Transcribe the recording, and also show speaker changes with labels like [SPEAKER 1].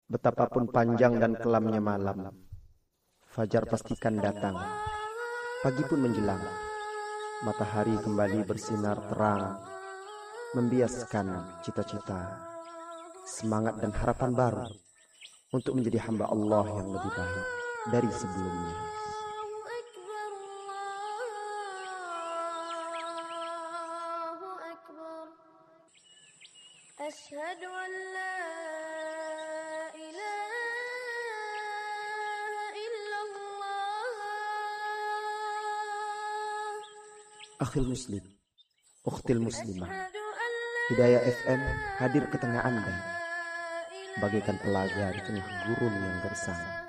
[SPEAKER 1] Betapapun panjang dan kelamnya malam, fajar pastikan datang. Pagi pun menjelang, matahari kembali bersinar terang, membiaskan cita-cita, semangat dan harapan baru untuk menjadi hamba Allah yang lebih baik dari sebelumnya.
[SPEAKER 2] Asyhadu an la ilaha illallah.
[SPEAKER 1] Akhil muslim, ukhtil muslimah, Hidayah FM hadir ke tengah Anda bagaikan telaga di tengah gurun yang gersang.